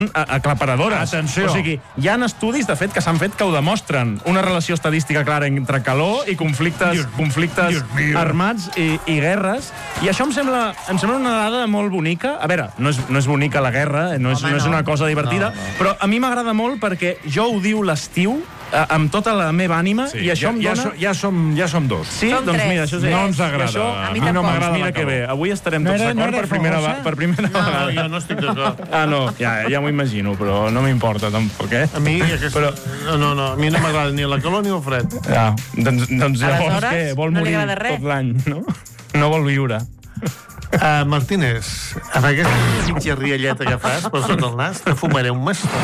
aclaparadores. Atenció. O sigui, hi ha estudis, de fet, que s'han fet que ho demostren. Una relació estadística clara entre calor i conflictes armats i guerres. I això em sembla una dada molt bonica. A veure, no és bonica la guerra, no és una cosa divertida, però a mi m'agrada molt perquè jo odio l'estiu amb tota la meva ànima, i això em dona... Ja som dos. Sí? Doncs mira, això no ens agrada. A mi no m'agrada. Mira que bé, avui estarem tots d'acord per primera vegada. Jo no estic d'acord. Ah, no, ja m'ho imagino, però no m'importa tampoc, eh? A mi no m'agrada ni la calor ni el fred. Doncs llavors què? Vol no li morir agrada res. tot l'any, no? No vol viure. Martínez, amb aquesta mitja rialleta que fas per sota el nas, te fumaré un mastó.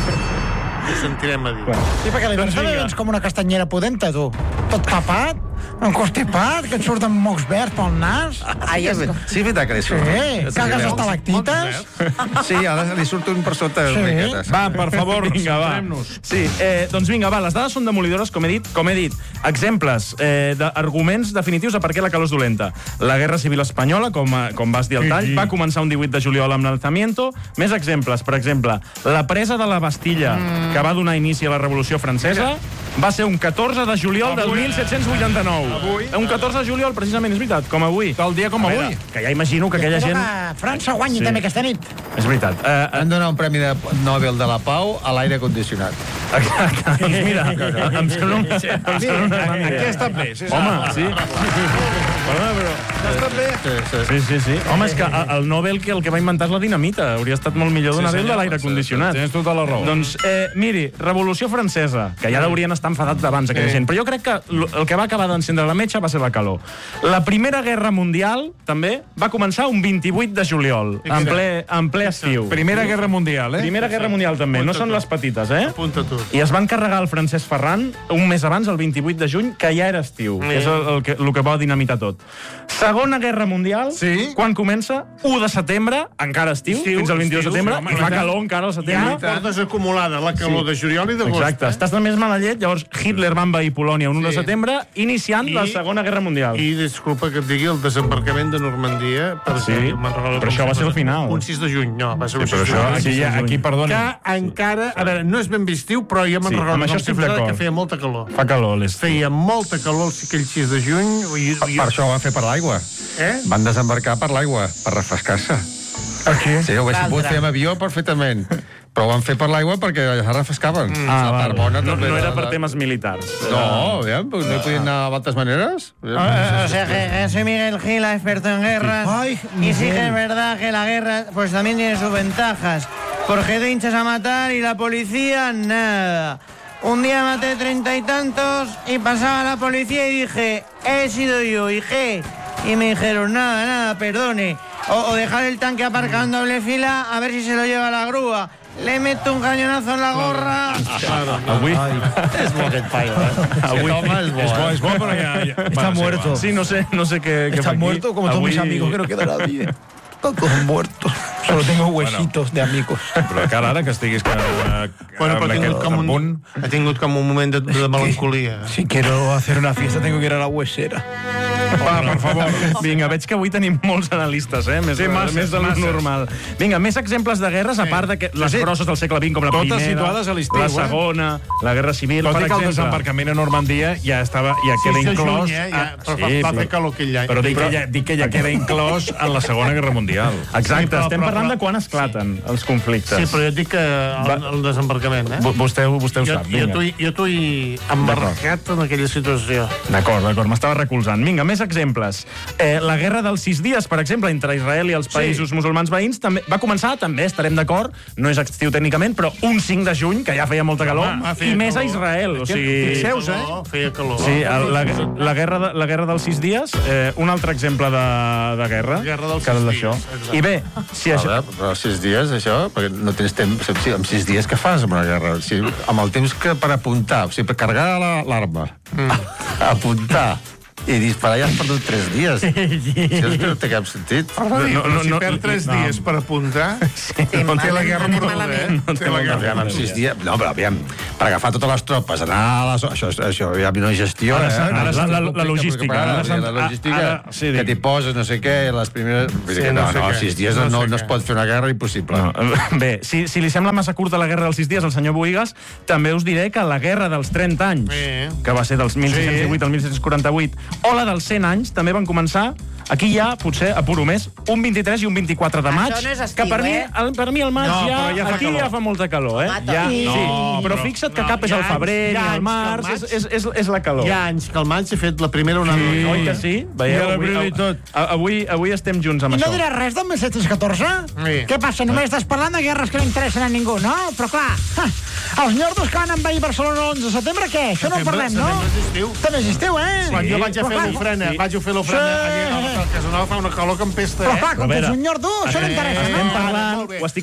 Ho sentirem a dir. Sí, perquè la persona vens com una castanyera pudenta, tu. Tot tapat, encostipat, que et surten mocs verds pel nas. Sí, és veritat que li surt. Sí, cagues estalactites. Sí, ara li surt un per sota de les miquetes. Va, per favor, centrem-nos. Sí, doncs vinga, les dades són demolidores, com he dit. Exemples d'arguments definitius a per què la calor és dolenta. La Guerra Civil Espanyola, com vas dir al tall, va començar un 18 de juliol amb l'alzamiento. Més exemples, per exemple, la presa de la Bastilla, que va donar inici a la Revolució Francesa, va ser un 14 de juliol del 1789. Un 14 de juliol, precisament, és veritat, com avui. Tal dia com avui. Que ja imagino que aquella gent... França guanyi també aquesta nit. És veritat. Han donat un premi de Nobel de la Pau a l'aire condicionat. Exacte. Doncs mira, em sembla una Aquí ha estat bé. Home, sí. Perdona, però... Ha estat bé? Sí. Home, és que el Nobel el que va inventar és la dinamita. Hauria estat molt millor donar el de l'aire condicionat. Tens tota la raó. Doncs, miri, Revolució Francesa, que ja deurien estar enfadats d'abans, aquella gent. Però jo crec que el que va acabar d'encendre la metxa va ser la calor. La Primera Guerra Mundial, també, va començar un 28 de juliol, en ple estiu. Primera Guerra Mundial, eh? Primera Guerra Mundial, també. No són les petites, eh? Apunta tu. I es van carregar el Francesc Ferran un mes abans, el 28 de juny, que ja era estiu, que és el que va dinamitar tot. Segona Guerra Mundial, quan comença? 1 de setembre, encara estiu, fins al 22 de setembre, i fa calor encara al setembre. Ja portes acumulada la calor de juliol i d'agost. Exacte, estàs de més mala llet, llavors Hitler va envair Polònia un 1 de setembre, iniciant la Segona Guerra Mundial. I disculpa que et digui el desembarcament de Normandia, sí, però això va ser al final. Un 6 de juny, no, va ser un 6 de juny. Aquí, perdona. Que encara, a veure, no és ben estiu, però ja me'n recordo que feia molta calor. Fa calor l'estiu. Feia molta calor aquell 6 de juny. Per això ho van fer per l'aigua. Van desembarcar per l'aigua, per refrescar-se. Sí, ho haguessin pogut fer amb avió perfectament. Però ho van fer per l'aigua perquè es refrescaven. No era per temes militars. No, no hi podien anar d'altres maneres. O sea, que soy Miguel Gila, experto en guerras. Y sí que es verdad que la guerra pues también tiene sus ventajas. Porque te hinchas a matar y la policía, nada. Un día maté 30 y tantos y pasaba la policía y dije, he sido yo, ¿y qué? Y me dijeron, nada, perdone. O dejar el tanque aparcado en doble fila a ver si se lo lleva la grúa. Le meto un cañonazo en la gorra. Avui... És bo aquest paio, Avui... És bo, però ja... Está muerto. Sí, no sé qué Está muerto como todos mis amigos, que no queda nadie. Todos muertos. Solo tengo huesitos de amigos. Però encara ara que estiguis... Bueno, però ha tingut com un moment de melancolia. Si quiero hacer una fiesta tengo que ir a la huesera. Va, per favor. Vinga, veig que avui tenim molts analistes, més de lo normal. Vinga, més exemples de guerres, a part de les grosses del segle XX, com la primera, totes situades a l'estiu, la segona, la Guerra Civil, per exemple. Tot i que el desembarcament a Normandia ja queda inclòs... Va fer calor aquell any. Però dic que ja queda inclòs en la Segona Guerra Mundial. Exacte, estem parlant de quan esclaten els conflictes. Sí, però jo et dic que el desembarcament, Vostè ho sap, vinga. Jo t'ho he embarcat en aquella situació. D'acord, m'estava recolzant. Vinga, més exemples. La Guerra dels 6 dies, per exemple, entre Israel i els països musulmans veïns, també va començar, també estarem d'acord, no és estiu tècnicament, però un 5 de juny, que ja feia molta calor, i més a Israel. O sigui... Fixeu-vos, feia calor. Sí, la guerra dels 6 dies, un altre exemple de guerra. Guerra dels 6 dies. I bé, si això... Però 6 dies, això, perquè no tens temps... Amb 6 dies què fas amb una guerra? Amb el temps que per apuntar, o sigui, per carregar l'arma, apuntar i disparar ja has perdut 3 dies. Això no té cap sentit. Si perd 3 dies per apuntar, no té la guerra perduda, No, té la guerra amb 6 dies. No, però aviam, per agafar totes les tropes, anar a la zona... Això ja no gestió, La logística. La logística, que t'hi poses, no sé què, les primeres... No, 6 dies no es pot fer una guerra impossible. Bé, si li sembla massa curta la guerra dels 6 dies al senyor Bohigas, també us diré que la guerra dels 30 anys, que va ser dels 1618 al 1748, o la dels 100 anys, també van començar. Aquí hi ha, potser, apuro més, un 23 i un 24 de maig. Això no és estiu, que per mi el maig aquí ja fa molta calor, però fixa't que cap és el febrer ni el març, és la calor. Hi ha anys que al maig he fet la primera onada. Oi que sí? Veieu? Avui estem junts amb això. I no diràs res del 1714? Què passa? Només estàs parlant de guerres que no interessen a ningú, no? Però clar, els nyordos que van envair Barcelona l'11 de setembre, què? Això no en parlem, no? També és estiu, Quan jo vaig a fer l'ofrena a Casanova fa una calor que empesta, Però clar, com que ets un nyordo, això no interessa, no? Estem parlant, ho estic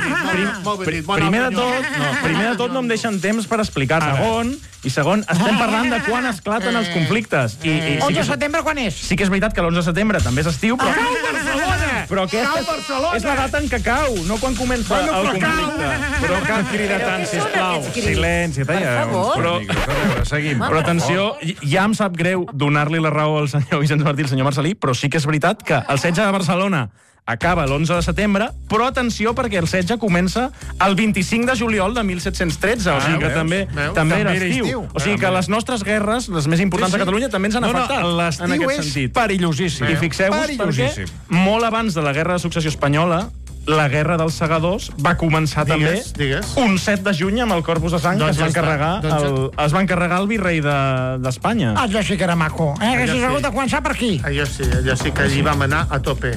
dient. Primer de tot no em deixen temps per explicar. Segon, estem parlant de quan esclaten els conflictes. 11 de setembre quan és? Sí que és veritat que l'11 de setembre també és estiu, però... Cau Barcelona! Però aquesta és la data en què cau, no quan comença el conflicte. Però cal cridar tant, sisplau. Silenci, favor. Seguim. Però atenció, ja em sap greu donar-li la raó al senyor Vicenç Martí i al senyor Marcelí, però sí que és veritat que el setge de Barcelona acaba l'11 de setembre, però atenció perquè el setge comença el 25 de juliol de 1713, o sigui que també era estiu. O sigui que les nostres guerres, les més importants a Catalunya, també ens han afectat en aquest sentit. Perillosíssim. I fixeu-vos perquè molt abans de la Guerra de Successió Espanyola, la Guerra dels Segadors va començar també un 7 de juny amb el Corpus de Sang que es va encarregar el virrei d'Espanya. Allò sí que era maco, que si s'ha hagut de començar per aquí. Allò sí que allí vam anar a tope.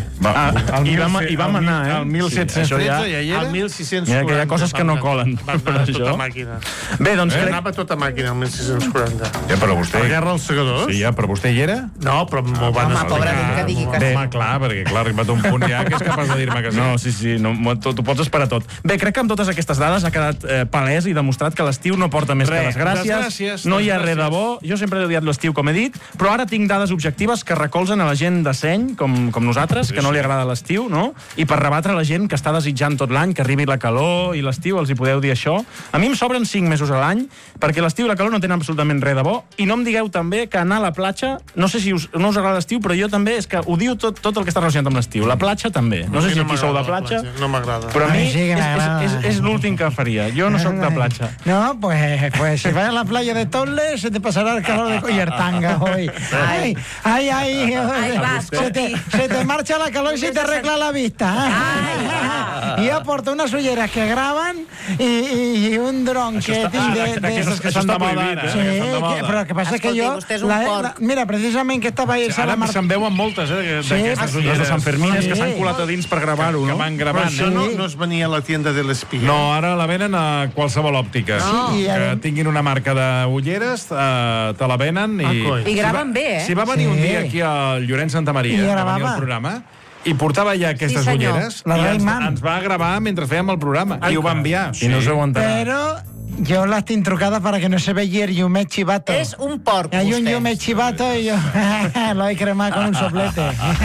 Hi vam anar, El 1713 ja hi era? El 1640. Mira que hi ha coses que no colen. Va anar tota màquina. Bé, doncs anava tota màquina el 1640. Ja, però vostè... La Guerra dels Segadors? Sí, ja, però vostè hi era? No, però m'ho van explicar. Home, pobre que digui que sí. Home, clar, perquè ha arribat un punt ja que és capaç de dir-me que sí. No, sí, t'ho pots esperar tot. Bé, crec que amb totes aquestes dades ha quedat palès i demostrat que l'estiu no porta més que desgràcies, no hi ha res de bo. Jo sempre he odiat l'estiu, com he dit, però ara tinc dades objectives que recolzen a la gent de seny, com nosaltres, que no li agrada l'estiu, no? I per rebatre la gent que està desitjant tot l'any que arribi la calor i l'estiu, els hi podeu dir això. A mi em sobren 5 mesos a l'any, perquè l'estiu i la calor no tenen absolutament res de bo, i no em digueu també que anar a la platja, no sé si no us agrada l'estiu, però jo també és que odio tot el que està relacionat amb l'estiu. La platja també. No sé si aquí sou de platja. No m'agrada. Però a mi és l'últim que faria. Jo no soc de platja. No, pues si vas a la playa de Tolles se te pasará el calor de Collertanga hoy. Ay, se te marcha la calor y se te arregla la vista. Y aporto unas ulleras que graban y un dron que d'aquestes que són de moda. Però el que passa és que jo... Mira, precisament que estava ahí... Ara se'n veuen moltes, d'aquestes ulleres de Sant Fermines que s'han colat a dins per gravar-ho, no? Que van gravant. Això no es venia a la tienda de l'espia. No, ara la venen a qualsevol òptica. Que tinguin una marca d'ulleres, te la venen i... I graven bé, Si va venir un dia aquí al Llorenç Santamaria, que venia al programa, i portava ja aquestes ulleres, i ens va gravar mentre fèiem el programa. I ho va enviar. I no us ho enterat. Pero yo las tengo trucadas para que no se vea el yume chivato. Es un porc, Hay un yume chivato y yo lo he cremado con un soplete.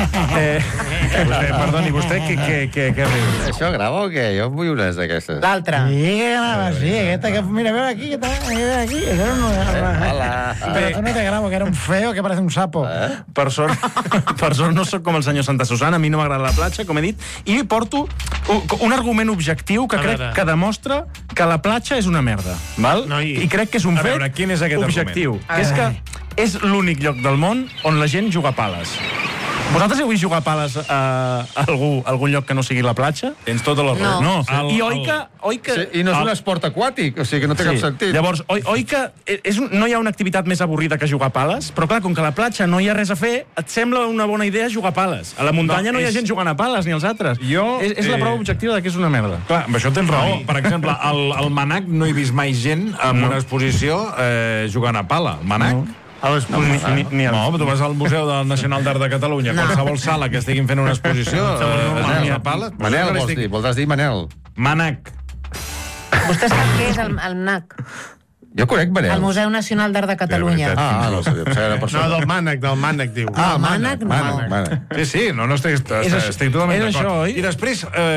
Perdoni, vostè què riu? Això grava o què? Jo vull unes d'aquestes. L'altra. Sí, graba, sí. Esta que, mira, veo aquí, que está aquí. Eso no, Hola. Pero tú no te grabo, que era un feo que parece un sapo. Per sort no sóc com el senyor Santa Susana, a mi no m'agrada la platja, com he dit, i porto un argument objectiu que crec que demostra que la platja és una merda, val? I crec que és un fet objectiu. És que és l'únic lloc del món on la gent juga a pales. Vosaltres heu vist jugar a pales a algun lloc que no sigui la platja? Tens tota la raó. No. I oi que... I no és un esport aquàtic, o sigui que no té cap sentit. Llavors, oi que no hi ha una activitat més avorrida que jugar a pales? Però clar, com que a la platja no hi ha res a fer, et sembla una bona idea jugar a pales. A la muntanya no hi ha gent jugant a pales, ni els altres. És la prova objectiva que és una merda. Clar, amb això tens raó. Per exemple, al Manac no he vist mai gent en una exposició jugant a pala. Al Manac? No, tu vas al Museu Nacional d'Art de Catalunya, qualsevol sala que estiguin fent una exposició a pala. Manel, vols dir Manel? Manac. Vostè sap què és el MNAC? Jo conec Manel. El Museu Nacional d'Art de Catalunya. No sabia, era persona. No, del Mànec, diu. El Mànec no. Sí, no estic totalment d'acord. I després,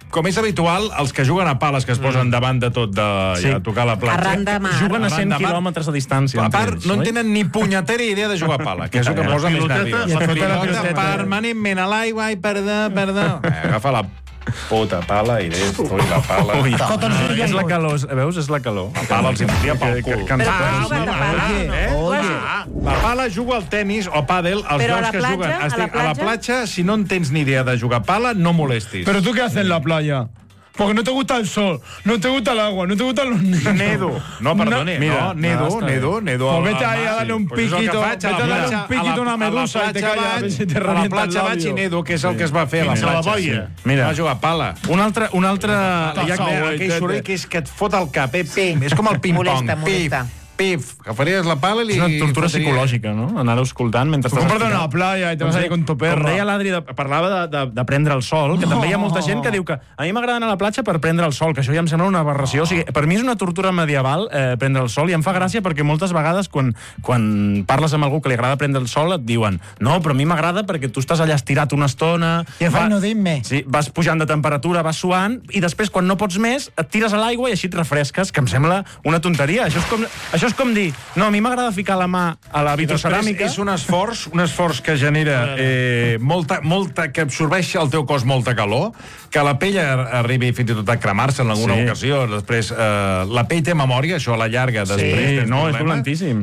com és habitual, els que juguen a pales que es posen davant de tot a tocar la platja... Arran de mar. Juguen a 100 quilòmetres de distància. A part, no en tenen ni punyetera idea de jugar a pala, que és el que posa més nerviós. La pilota permanentment a l'aigua, ai, perdó. Agafa la puta pala i la pala. És la calor, veus? És la calor. La pala els infotia pel cul. Però tu has jugat a pala. La pala juga al tenis o pàdel, els Però a dos la que platja, juguen. a la A la platja, si no en tens ni idea de jugar a pala, no molestis. ¿Pero tú qué haces en la playa? Porque no te gusta el sol, no te gusta el agua, no te gustan los niños. Nedo. No, perdoni. Mira, nedo. Pues vete ahí a darle un piquito, vete a darle un piquito a una medusa y te calla a ver si te revienta el labio. A la platja vaig i nedo, que és el que es va fer a la platja. Mira, va jugar a pala. Un altre... Aquell soroll que és que et fot el cap, Pim. És com el ping-pong. Molesta. Pif, agafaries la pala i... És una tortura psicològica, no? Anar-ho escoltant mentre estàs... Cómprate una playa y te vas ahí con tu perro. Com deia l'Adri, parlava de prendre el sol, que també hi ha molta gent que diu que a mi m'agrada anar a la platja per prendre el sol, que això ja em sembla una aberració. O sigui, per mi és una tortura medieval prendre el sol, i em fa gràcia perquè moltes vegades quan parles amb algú que li agrada prendre el sol et diuen no, però a mi m'agrada perquè tu estàs allà estirat una estona... I fa no dir-me. Sí, vas pujant de temperatura, vas suant, i després, quan no pots més, et tires a l'aigua i així et refresques, que em sembla una tonteria. Això és com dir... No, a mi m'agrada ficar la mà a la vitroceràmica. És un esforç que genera molta, que absorbeix al teu cos molta calor, que la pell arribi fins i tot a cremar-se en alguna ocasió. Després, la pell té memòria, això a la llarga. Sí, no, és dolentíssim.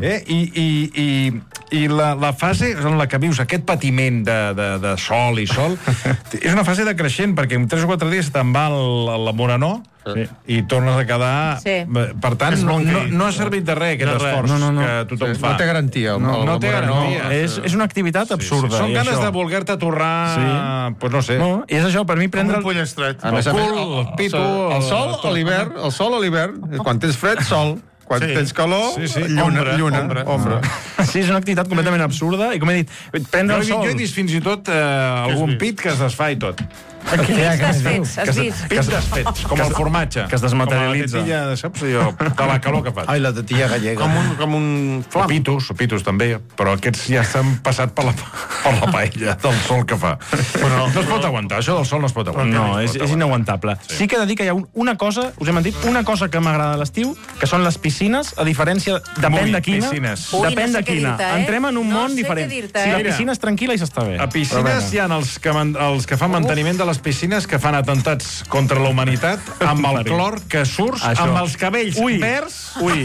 I la fase en la que vius aquest patiment de sol i sol és una fase decreixent, perquè en 3 o 4 dies te'n va la morenor i tornes a quedar... Per tant, no ha servit de res aquest esforç que tothom fa. No té garantia. No té garantia. És una activitat absurda. Són ganes de voler-te torrar... Pues no sé. I és això, per mi prendre... Un pollastre. El cul, el pitu... El sol a l'hivern. Quan tens fred, sol. Quan tens calor, ombra. Sí, és una activitat completament absurda, i com he dit, prendre el sol... Jo he vist fins i tot algun pit que es desfà i tot. Has vist? Pits desfets, com el formatge. Que es desmaterialitza. Com la tetilla, saps? De la calor que fa. Ai, la tetilla gallega. Com un flam. O pitos també, però aquests ja s'han passat per la paella del sol que fa. No es pot aguantar, això del sol no es pot aguantar. No, és inaguantable. Sí que he de dir que hi ha una cosa, us hem dit, una cosa que m'agrada a l'estiu, que són les piscines, a diferència, depèn de quina. Depèn de quina. Entrem en un món diferent. Si la piscina és tranquil·la i s'està bé. A piscines hi ha els que fan manteniment de les piscines que fan atemptats contra la humanitat amb el clor que surts amb els cabells verds.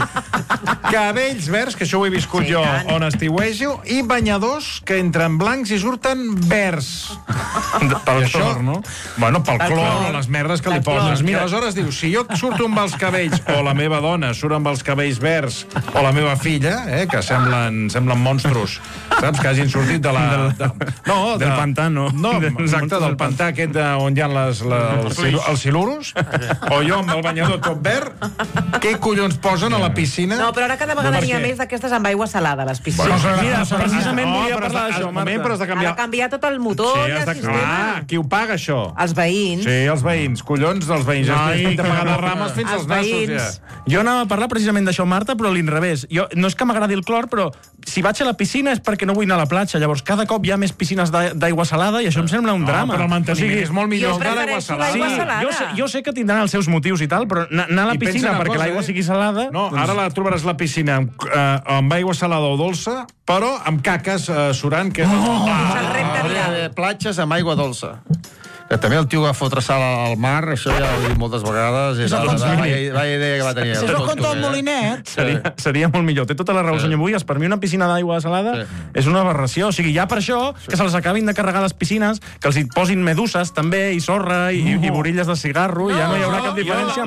Cabells verds, que això ho he viscut jo on estiuejo, i banyadors que entren blancs i surten verds. Pel clor, no? Bueno, pel clor o les merdes que li poses. I aleshores dius, si jo surto amb els cabells, o la meva dona surt amb els cabells verds, o la meva filla, que semblen monstros, saps? Que hagin sortit de la... Del pantà, no? No, exacte, del pantà aquest on hi ha els silurus, o jo amb el banyador tot verd, què collons posen a la piscina? No, però ara cada vegada n'hi ha més d'aquestes amb aigua salada, les piscines. Mira, precisament volia parlar d'això, Marta. Però has de canviar. Ha de canviar tot el motor i el sistema. Qui ho paga, això? Els veïns. Sí, els veïns. Collons dels veïns. Ja estic de pagar de rames fins als nassos, ja. Jo anava a parlar precisament d'això, Marta, però a l'inrevés. No és que m'agradi el clor, però si vaig a la piscina és perquè no vull anar a la platja. Llavors, cada cop hi ha més piscines d'aigua salada i això em sembla un drama. Però el manteniment és molt millor. Jo sé que tindran els seus motius i tal, però anar a la piscina perquè l'aigua sigui salada... No, ara la trobaràs la piscina amb aigua salada o dolça, però amb caques surant que... Platges amb aigua dolça. També el tio va fotre sal al mar, això ja ho he dit moltes vegades, és la idea que va tenir. Si és el conte del Molinet. Seria molt millor. Té tota la raó, senyor Buigas. Per mi una piscina d'aigua salada és una aberració. O sigui, ja per això que se les acabin de carregar les piscines, que els hi posin meduses també, i sorra, i borilles de cigarro, i ja no hi haurà cap diferència.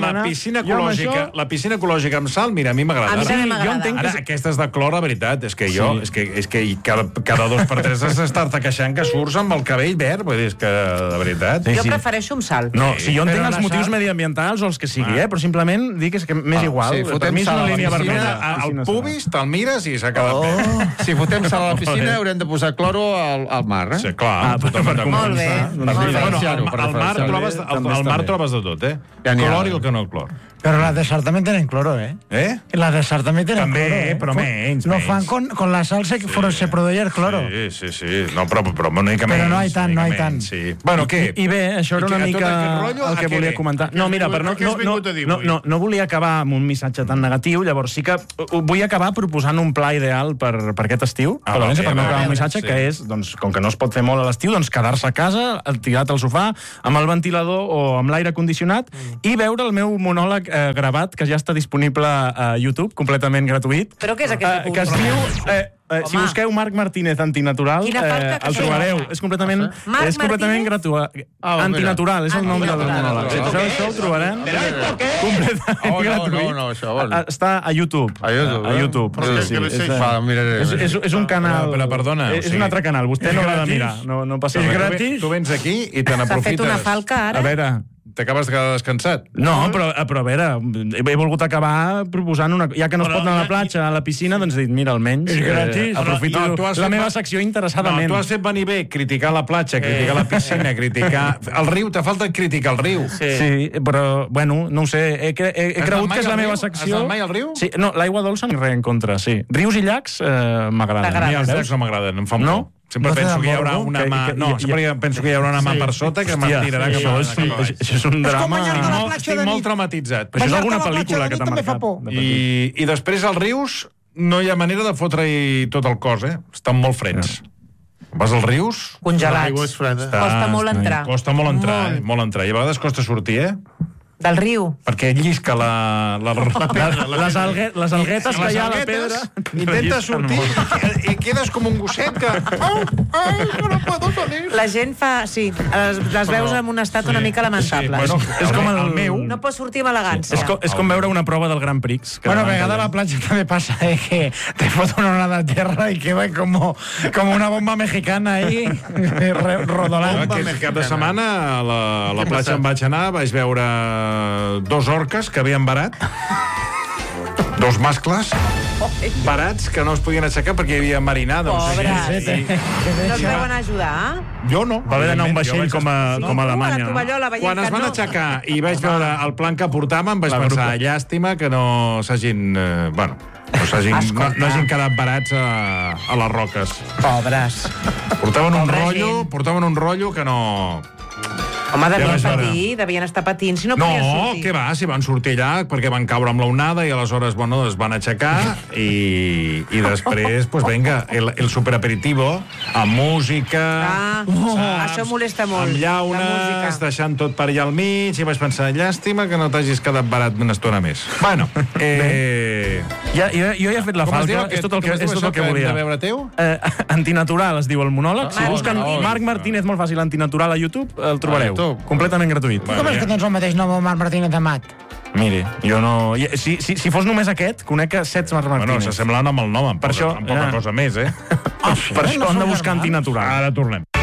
La piscina ecològica amb sal, mira, a mi m'agrada. A mi també m'agrada. Ara, aquestes de clor, la veritat, és que jo, és que cada 2 per 3 has d'estar-te queixant que surts amb el cabell verd, vull dir, és que, de veritat... Jo prefereixo amb sal. No, si jo entenc els motius mediambientals o els que sigui, però simplement dic que m'és igual. Per mi és una línia vermella. El pubis, te'l mires i s'ha acabat bé. Si fotem sal a la piscina, haurem de posar cloro al mar, Sí, clar. Molt bé. Al mar trobes de tot, Clor i el que no clor. Pero las de sal también tienen cloro, ¿eh? Las de sal también tienen També, cloro, ¿eh? però menys. Lo fan con la sal se produeix el cloro. Sí. No, però una mica menys. Però no hi tant, no hi tant. Sí. Bueno, què? I bé, això era una mica el que volia comentar. No, mira, però no volia acabar amb un missatge tan negatiu, llavors sí que vull acabar proposant un pla ideal per aquest estiu, per no acabar un missatge, que és, doncs, com que no es pot fer molt a l'estiu, doncs quedar-se a casa, tirat al sofà, amb el ventilador o amb l'aire condicionat, i veure el meu monòleg gravat, que ja està disponible a YouTube, completament gratuït. Però què és aquest que es diu... si busqueu Marc Martínez Antinatural, el trobareu. És completament gratuït. Antinatural, és el nom del monòleg. Això ho trobarem completament gratuït. Està a YouTube. A YouTube. És un canal... Però perdona. És un altre canal, vostè no l'ha de mirar. No passa res. Tu vens aquí i te n'aprofites. S'ha fet una falca, ara? A veure... T'acabes de quedar descansat? No, però a veure, he volgut acabar proposant una... Ja que no es pot anar a la platja, a la piscina, doncs he dit, mira, almenys aprofito la meva secció interessadament. No, tu has fet venir bé criticar la platja, criticar la piscina, criticar... El riu, t'ha falta criticar el riu. Sí, però, bueno, no ho sé, he cregut que és la meva secció... Has anat mai al riu? Sí, no, l'aigua dolça ni res en contra, sí. Rius i llacs m'agraden. A mi els llacs no m'agraden, em fan por. Sempre penso que hi haurà una mà... No, sempre penso que hi haurà una mà per sota que m'entirarà cap a baix. Això és un drama... Estic molt traumatitzat. Però això és alguna pel·lícula que t'ha marcat. I després als rius no hi ha manera de fotre-hi tot el cos, Estan molt freds. Vas als rius... Congelats. Costa molt entrar. Costa molt entrar. I a vegades costa sortir, Del riu. Perquè llisca les alguetes que hi ha a la pedra. Intentes sortir i quedes com un gosset que... no puedo salir. La gent fa... Sí, les veus en un estat una mica lamentable. És com el meu. No pots sortir amb elegància. És com veure una prova del Grand Prix. Bueno, a vegades a la platja també passa que te fot una onada de terra i queda como una bomba mexicana ahí rodolant. Aquest cap de setmana a la platja em vaig anar, vaig veure 2 orques que havien varat, 2 mascles varats que no es podien aixecar perquè hi havia marinada. Pobres. No et veuen ajudar? Jo no. Va haver d'anar un vaixell com a Alemanya. Quan es van aixecar i vaig veure el plan que portaven, vaig pensar, llàstima que no s'hagin... Bueno, no hagin quedat barats a les roques. Pobres. Portaven un rotllo que no... Home, devien estar patint, si no podien sortir. No, què va, si van sortir allà perquè van caure amb l'onada i aleshores, bueno, es van aixecar i després, pues venga, el superaperitivo, amb música... Això molesta molt. Amb llaunes, deixant tot per allà al mig, i vaig pensar, llàstima que no t'hagis quedat barat una estona més. Bueno, jo ja he fet la falca, és tot el que volia. Antinatural es diu el monòleg. Si busquen Marc Martínez, molt fàcil, Antinatural a YouTube, el trobareu. Completament gratuït. Com és que tens el mateix nom, Marc Martínez Amat? Miri, jo no... Si fos només aquest, conec 7 Marc Martínez. Bueno, s'assemblant amb el nom, amb poca cosa més, Per això hem de buscar Antinatural. Ara tornem.